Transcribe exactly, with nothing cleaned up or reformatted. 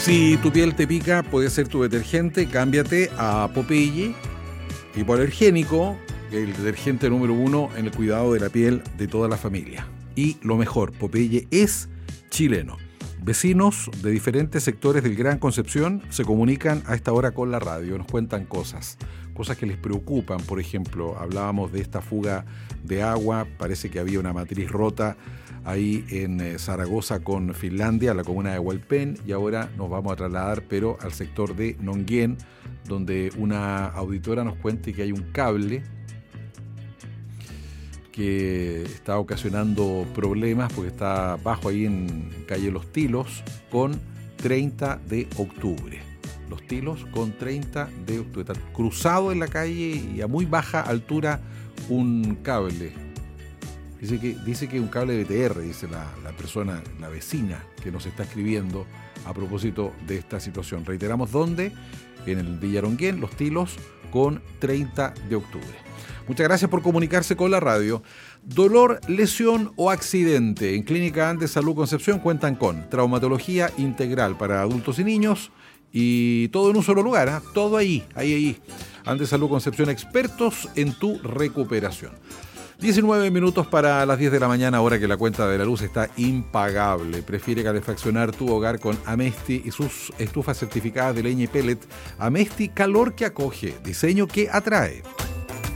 Si tu piel te pica, puede ser tu detergente, cámbiate a Popeye hipoalergénico, el detergente número uno en el cuidado de la piel de toda la familia. Y lo mejor, Popeye es chileno. Vecinos de diferentes sectores del Gran Concepción se comunican a esta hora con la radio, nos cuentan cosas, cosas que les preocupan. Por ejemplo, hablábamos de esta fuga de agua, parece que había una matriz rota ahí en eh, Zaragoza con Finlandia, la comuna de Hualpén, y ahora nos vamos a trasladar, pero al sector de Nonguén, donde una auditora nos cuenta que hay un cable que está ocasionando problemas porque está bajo ahí en calle Los Tilos con treinta de octubre. Los Tilos con treinta de octubre. Está cruzado en la calle y a muy baja altura un cable. Dice que dice que un cable de B T R, dice la, la persona, la vecina que nos está escribiendo a propósito de esta situación. Reiteramos dónde, en el Villaronguen, Los Tilos con treinta de octubre. Muchas gracias por comunicarse con la radio. Dolor, lesión o accidente. En Clínica Andes Salud Concepción cuentan con traumatología integral para adultos y niños y todo en un solo lugar, ¿eh? Todo ahí, ahí, ahí. Andes Salud Concepción, expertos en tu recuperación. diecinueve minutos para las diez de la mañana, hora que la cuenta de la luz está impagable. Prefiere calefaccionar tu hogar con Amesti y sus estufas certificadas de leña y pellet. Amesti, calor que acoge, diseño que atrae.